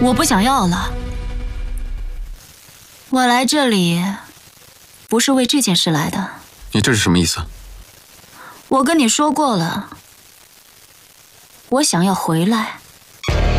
我不想要了。我来这里不是为这件事来的。 你这是什么意思？ 我跟你说过了，我想要回来。